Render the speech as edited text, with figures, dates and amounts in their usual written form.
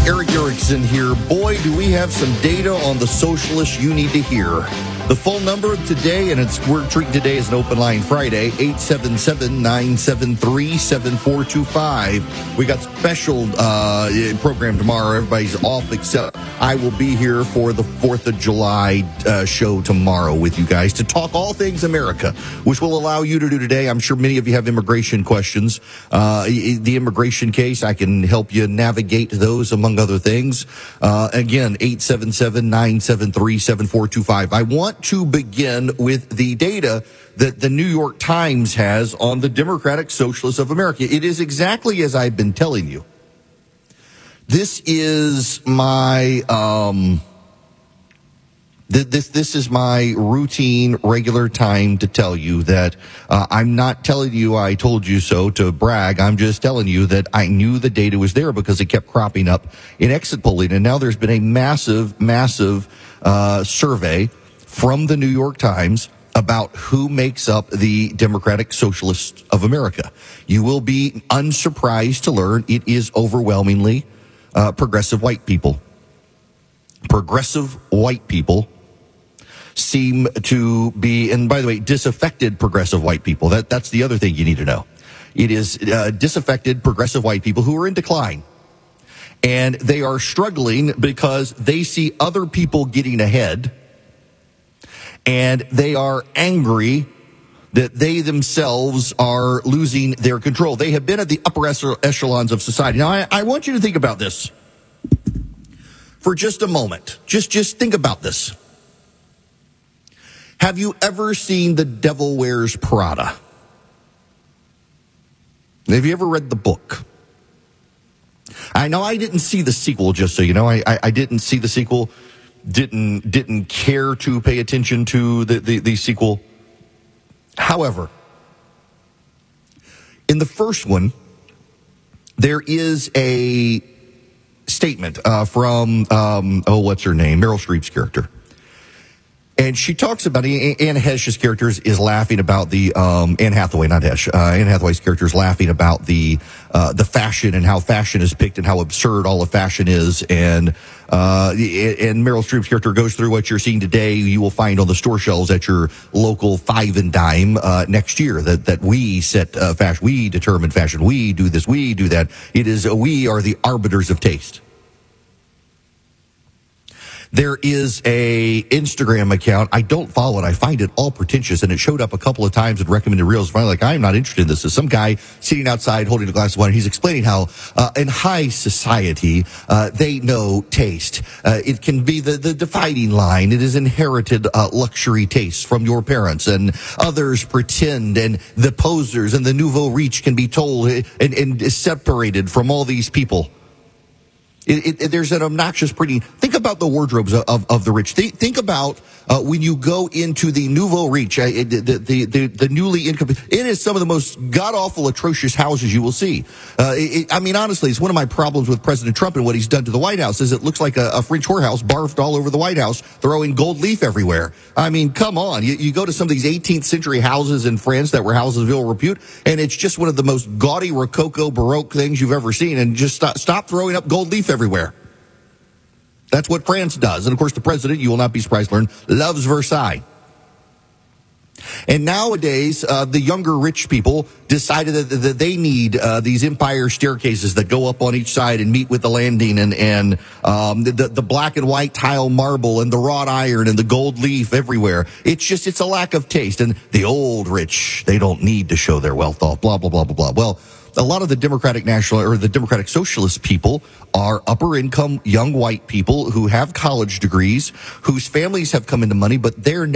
Eric Erickson here. Boy, do we have some data on the socialists you need to hear. The phone number today, and we're treating today as an open line Friday, 877-973-7425. We got special program tomorrow. Everybody's off except I will be here for the 4th of July show tomorrow with you guys to talk all things America, which will allow you to do today. I'm sure many of you have immigration questions. The immigration case, I can help you navigate those among other things. Again, 877-973-7425. I want to begin with the data that the New York Times has on the Democratic Socialists of America. It is exactly as I've been telling you. This is my this is my routine, regular time to tell you that I'm not telling you I told you so to brag. I'm just telling you that I knew the data was there because it kept cropping up in exit polling. And now there's been a massive survey from the New York Times about who makes up the Democratic Socialists of America. You will be unsurprised to learn it is overwhelmingly progressive white people. Progressive white people seem to be, and by the way, disaffected progressive white people. That's the other thing you need to know. It is disaffected progressive white people who are in decline. And they are struggling because they see other people getting ahead, and they are angry that they themselves are losing their control. They have been at the upper echelons of society. Now, I want you to think about this for just a moment. Just think about this. Have you ever seen The Devil Wears Prada? Have you ever read the book? I know I didn't see the sequel, just so you know. I didn't see the sequel. Didn't care to pay attention to the sequel. However, in the first one, there is a statement from what's her name? Meryl Streep's character. And she talks about Anne Heche's character is laughing about the Anne Hathaway, not Heche. Anne Hathaway's character is laughing about the fashion and how fashion is picked and how absurd all of fashion is. And Meryl Streep's character goes through what you're seeing today. You will find on the store shelves at your local Five and Dime next year that we set fashion, we determine fashion, we do this, we do that. It is we are the arbiters of taste. There is a Instagram account. I don't follow it. I find it all pretentious, and it showed up a couple of times in recommended reels. Finally, like, I'm not interested in this. There's some guy sitting outside holding a glass of wine. He's explaining how in high society they know taste. It can be the dividing line. It is inherited luxury taste from your parents, and others pretend, and the posers and the nouveau riche can be told and separated from all these people. There's an obnoxious pretty. Think about the wardrobes of the rich. Think about when you go into the nouveau riche, the newly income. It is some of the most god-awful, atrocious houses you will see. I mean, honestly, it's one of my problems with President Trump and what he's done to the White House is it looks like a French whorehouse barfed all over the White House, throwing gold leaf everywhere. I mean, come on. You go to some of these 18th century houses in France that were houses of ill repute, and it's just one of the most gaudy Rococo Baroque things you've ever seen, and just stop throwing up gold leaf everywhere. That's what France does. And, of course, the president, you will not be surprised to learn, loves Versailles. And nowadays, the younger rich people decided that they need these empire staircases that go up on each side and meet with the landing and the black and white tile marble and the wrought iron and the gold leaf everywhere. It's a lack of taste. And the old rich, they don't need to show their wealth off, blah, blah, blah, blah, blah. Well, a lot of the Democratic Socialist people are upper income young white people who have college degrees, whose families have come into money, but they're